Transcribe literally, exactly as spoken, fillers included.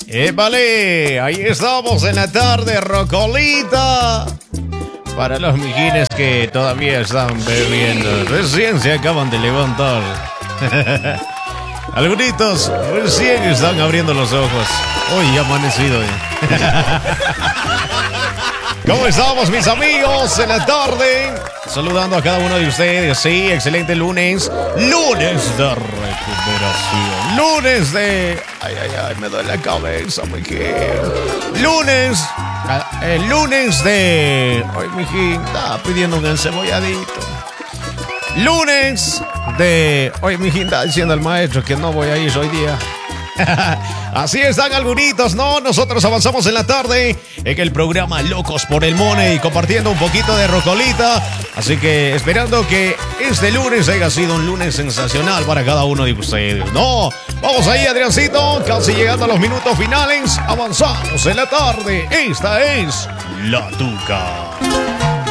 ¡Épale! Ahí estamos en la tarde, Rocolita. Para los mijines que todavía están bebiendo, recién se acaban de levantar. Algunitos recién están abriendo los ojos. Hoy ya amanecido. ¿eh? ¿Cómo estamos, mis amigos? En la tarde, saludando a cada uno de ustedes. Sí, excelente lunes. Lunes de recuperación. Lunes de... Ay, ay, ay, me duele la cabeza, mijín. Lunes... El lunes de... Ay, mijín, estaba pidiendo un enceboladito. Lunes de... Oye, mijín, está diciendo el maestro que no voy a ir hoy día. Así están algunitos, ¿no? Nosotros avanzamos en la tarde en el programa Locos por el Money, compartiendo un poquito de Rocolita. Así que esperando que este lunes haya sido un lunes sensacional para cada uno de ustedes, ¿no? Vamos ahí, Adriancito, casi llegando a los minutos finales. Avanzamos en la tarde. Esta es La Tuca.